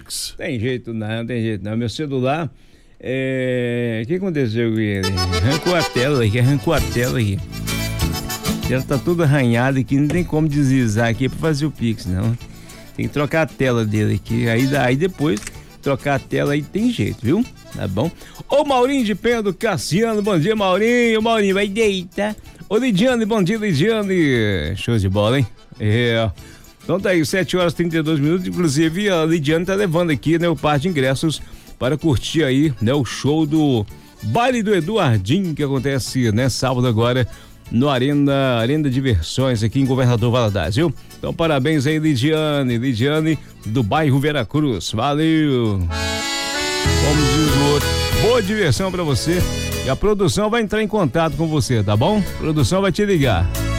Pix. Tem jeito não. Meu celular, o que aconteceu com ele? Arrancou a tela aqui. Ela tá toda arranhada aqui, não tem como deslizar aqui pra fazer o Pix, não. Tem que trocar a tela dele aqui, aí depois trocar a tela aí tem jeito, viu? Tá bom? Ô Maurinho de Penha do Cassiano, bom dia Maurinho, vai deitar. Ô Lidiane, bom dia Lidiane, show de bola, hein? Então tá aí, 7h32, inclusive a Lidiane tá levando aqui, né, o par de ingressos para curtir aí, né, o show do Baile do Eduardinho, que acontece, né, sábado agora, no Arena Diversões aqui em Governador Valadares, viu? Então parabéns aí Lidiane do bairro Veracruz, valeu! Como diz o outro, boa diversão pra você e a produção vai entrar em contato com você, tá bom? A produção vai te ligar.